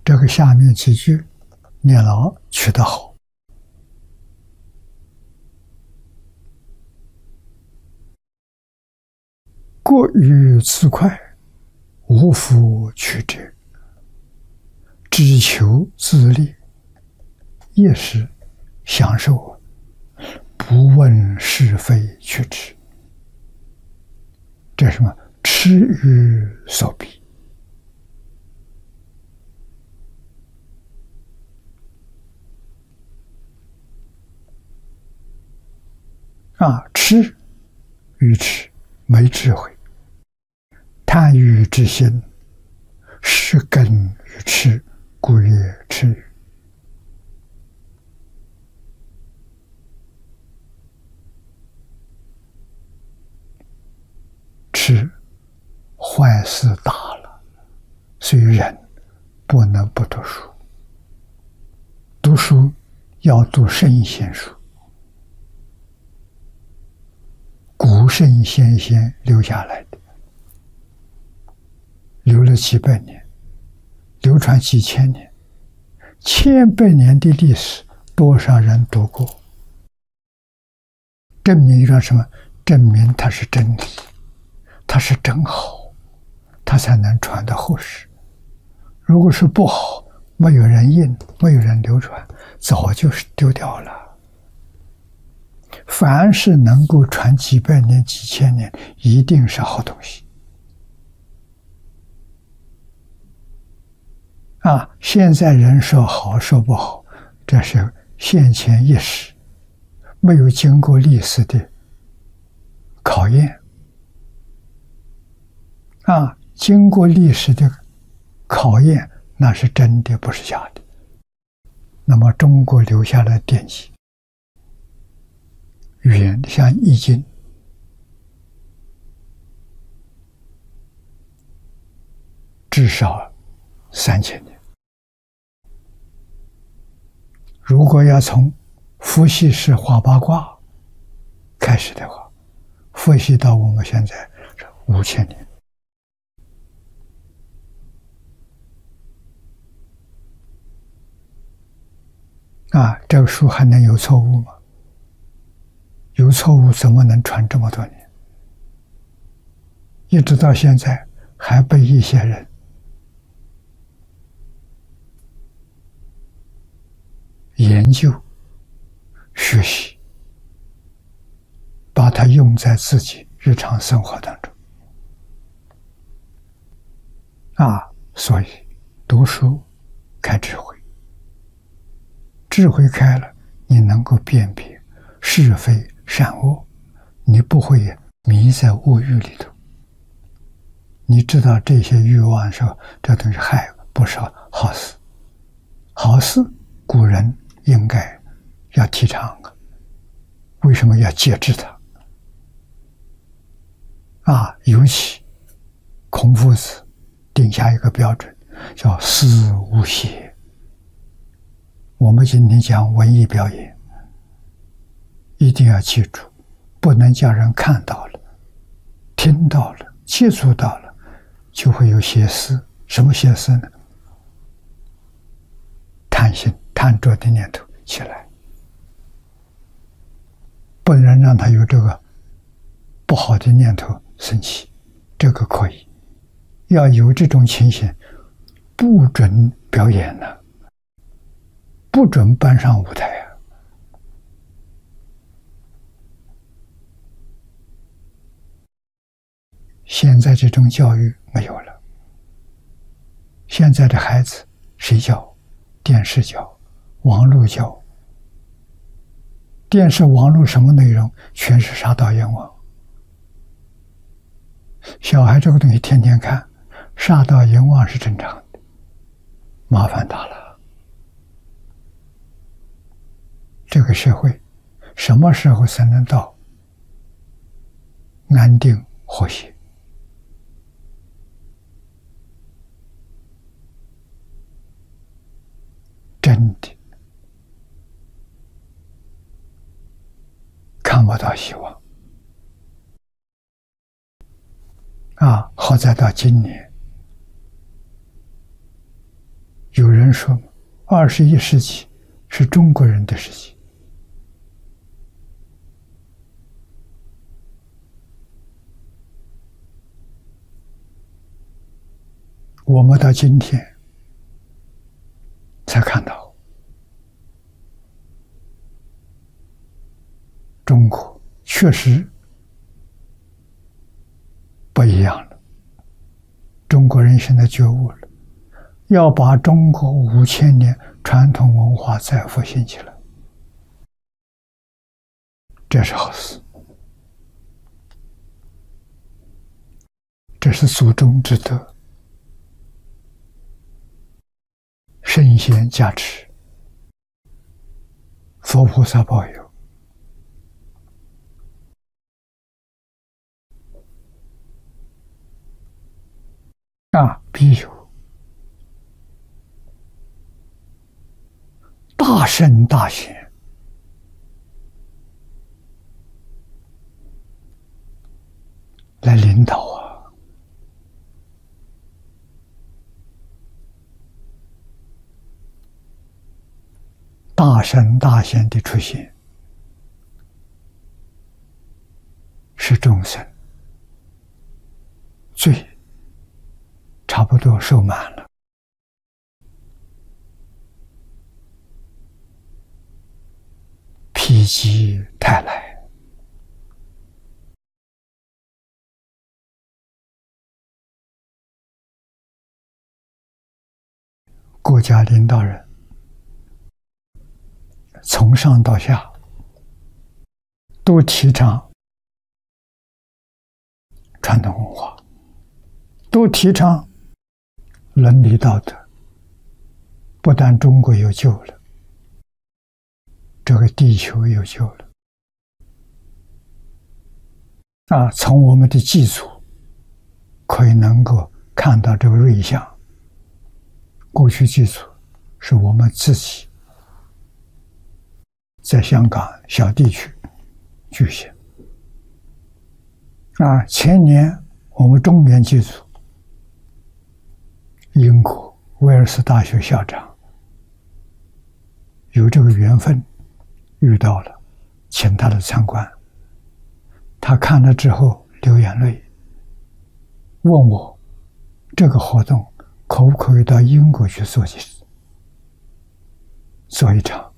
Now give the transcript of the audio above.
这个下面几句念牢取得好。过于自快，无复曲折，只求自利，也是享受，不问是非曲直。这是什么？痴于所逼。痴，愚痴，没智慧。贪欲之心，是根于痴，故曰痴愚。痴，坏事大了，所以人不能不读书。读书要读圣贤书，古圣先贤留下来的，留了几百年，流传几千年，千百年的历史，多少人读过？证明一个什么？证明它是真理，它是真好，它才能传到后世。如果是不好，没有人印，没有人流传，早就是丢掉了。凡是能够传几百年、几千年，一定是好东西。现在人说好说不好，这是现前一时，没有经过历史的考验。经过历史的考验，那是真的，不是假的。那么中国留下来典籍，远像《易经》，至少3000年。如果要从伏羲氏画八卦开始的话，伏羲到我们现在是5000年。这个书还能有错误吗？有错误怎么能传这么多年？一直到现在还被一些人研究、学习，把它用在自己日常生活当中。所以读书开智慧，智慧开了，你能够辨别是非善恶，你不会迷在物欲里头。你知道这些欲望的时候，这都是害，不是好事。好事古人应该要提倡为什么要节制它？尤其孔夫子定下一个标准，叫思无邪。我们今天讲文艺表演，一定要记住，不能叫人看到了、听到了、接触到了，就会有邪思。什么邪思呢？贪心、贪着的念头起来，不能让他有这个不好的念头升起，这个可以。要有这种情形，不准表演了，不准搬上舞台现在这种教育没有了，现在的孩子谁教？电视教，网络教。电视、网络什么内容？全是杀盗阎王。小孩这个东西天天看，杀盗阎王是正常的，麻烦大了。这个社会什么时候才能到安定和谐？真的看不到希望好在到今年，有人说，21世纪是中国人的世纪。我们到今天才看到，中国确实不一样了。中国人现在觉悟了，要把中国5000年传统文化再复兴起来，这是好事，这是祖宗之德。圣贤加持，佛菩萨保佑，必有大圣大贤来领导啊！大圣大贤的出现，是众生罪差不多受满了，否极泰来，国家领导人从上到下都提倡传统文化，都提倡伦理道德。不但中国有救了，这个地球有救了。从我们的祭祖可以能够看到这个瑞相。过去祭祖是我们自己在香港小地区举行。前年我们中原祭祖，英国威尔斯大学校长有这个缘分遇到了，请他来参观。他看了之后流眼泪，问我这个活动可不可以到英国去做一场